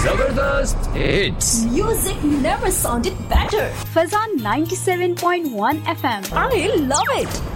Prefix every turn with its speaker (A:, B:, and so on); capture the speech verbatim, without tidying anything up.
A: जबरदस्त hits.
B: Music never sounded better.
C: Fazan ninety-seven point one F M.
B: I love it.